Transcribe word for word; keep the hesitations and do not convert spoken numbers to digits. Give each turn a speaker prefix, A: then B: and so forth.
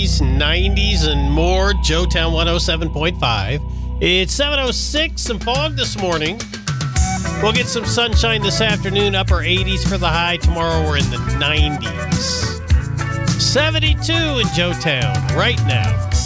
A: eighties, nineties, and more. Joetown one oh seven point five. It's seven oh six, some fog this morning. We'll get some sunshine this afternoon, upper eighties for the high. Tomorrow we're in the nineties. seventy-two in Joetown right now.